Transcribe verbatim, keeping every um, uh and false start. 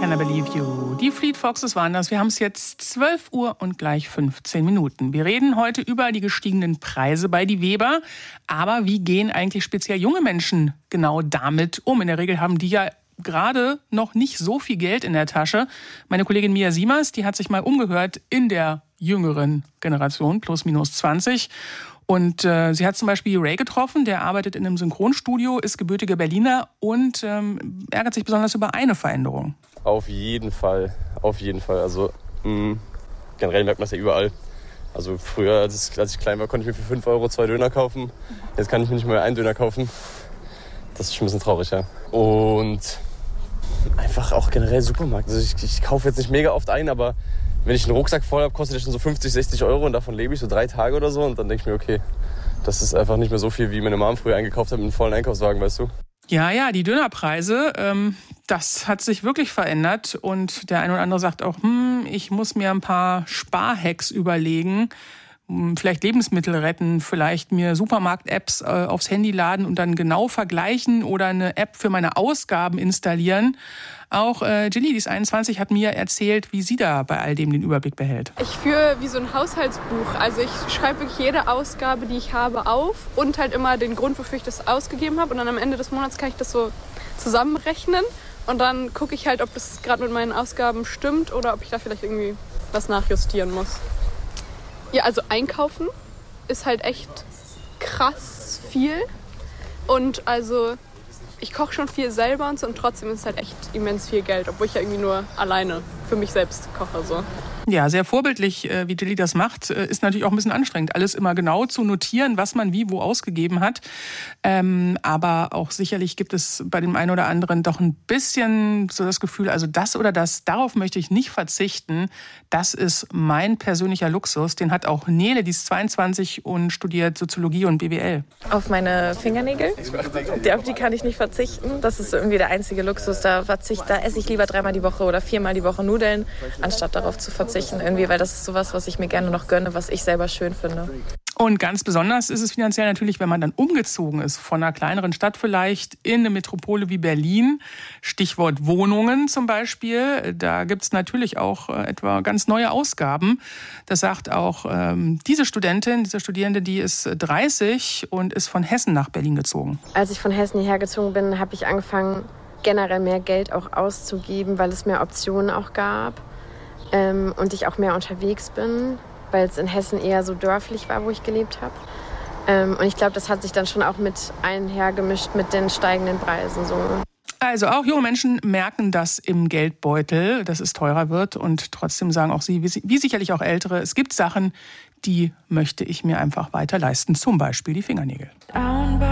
Can I Believe You? Die Fleet Foxes waren das. Wir haben es jetzt zwölf Uhr und gleich fünfzehn Minuten. Wir reden heute über die gestiegenen Preise bei die Weber. Aber wie gehen eigentlich speziell junge Menschen genau damit um? In der Regel haben die ja gerade noch nicht so viel Geld in der Tasche. Meine Kollegin Mia Siemers, die hat sich mal umgehört in der jüngeren Generation, plus minus zwanzig. Und äh, sie hat zum Beispiel Ray getroffen, der arbeitet in einem Synchronstudio, ist gebürtiger Berliner und ähm, ärgert sich besonders über eine Veränderung. Auf jeden Fall, auf jeden Fall. Also mh, generell merkt man es ja überall. Also früher, als ich, als ich klein war, konnte ich mir für fünf Euro zwei Döner kaufen. Jetzt kann ich mir nicht mehr einen Döner kaufen. Das ist schon ein bisschen traurig, ja. Und einfach auch generell Supermarkt. Also ich, ich kaufe jetzt nicht mega oft ein, aber wenn ich einen Rucksack voll habe, kostet der schon so fünfzig, sechzig Euro und davon lebe ich so drei Tage oder so. Und dann denke ich mir, okay, das ist einfach nicht mehr so viel, wie meine Mom früher eingekauft hat mit einem vollen Einkaufswagen, weißt du? Ja, ja, die Dönerpreise, ähm, das hat sich wirklich verändert. Und der eine oder andere sagt auch, hm, ich muss mir ein paar Sparhacks überlegen. Vielleicht Lebensmittel retten, vielleicht mir Supermarkt-Apps äh, aufs Handy laden und dann genau vergleichen oder eine App für meine Ausgaben installieren. Auch äh, Gilly, die ist einundzwanzig, hat mir erzählt, wie sie da bei all dem den Überblick behält. Ich führe wie so ein Haushaltsbuch. Also ich schreibe wirklich jede Ausgabe, die ich habe, auf und halt immer den Grund, wofür ich das ausgegeben habe. Und dann am Ende des Monats kann ich das so zusammenrechnen. Und dann gucke ich halt, ob das gerade mit meinen Ausgaben stimmt oder ob ich da vielleicht irgendwie was nachjustieren muss. Ja, also einkaufen ist halt echt krass viel. Und also ich koche schon viel selber und so und trotzdem ist es halt echt immens viel Geld, obwohl ich ja irgendwie nur alleine für mich selbst koche. So. Ja, sehr vorbildlich, wie Gilly das macht, ist natürlich auch ein bisschen anstrengend, alles immer genau zu notieren, was man wie wo ausgegeben hat. Ähm, aber auch sicherlich gibt es bei dem einen oder anderen doch ein bisschen so das Gefühl, also das oder das, darauf möchte ich nicht verzichten. Das ist mein persönlicher Luxus. Den hat auch Nele, die ist zweiundzwanzig und studiert Soziologie und B W L. Auf meine Fingernägel, auf die kann ich nicht verzichten. Das ist irgendwie der einzige Luxus. Da, verzicht, da esse ich lieber dreimal die Woche oder viermal die Woche Nudeln, anstatt darauf zu verzichten. Irgendwie, weil das ist sowas, was ich mir gerne noch gönne, was ich selber schön finde. Und ganz besonders ist es finanziell natürlich, wenn man dann umgezogen ist, von einer kleineren Stadt vielleicht in eine Metropole wie Berlin. Stichwort Wohnungen zum Beispiel. Da gibt es natürlich auch äh, etwa ganz neue Ausgaben. Das sagt auch ähm, diese Studentin, diese Studierende, die ist dreißig und ist von Hessen nach Berlin gezogen. Als ich von Hessen hierher gezogen bin, habe ich angefangen, generell mehr Geld auch auszugeben, weil es mehr Optionen auch gab. Ähm, und ich auch mehr unterwegs bin, weil es in Hessen eher so dörflich war, wo ich gelebt habe. Ähm, und ich glaube, das hat sich dann schon auch mit einhergemischt mit den steigenden Preisen. So. Also auch junge Menschen merken das im Geldbeutel, dass es teurer wird. Und trotzdem sagen auch sie, wie sicherlich auch Ältere, es gibt Sachen, die möchte ich mir einfach weiter leisten. Zum Beispiel die Fingernägel.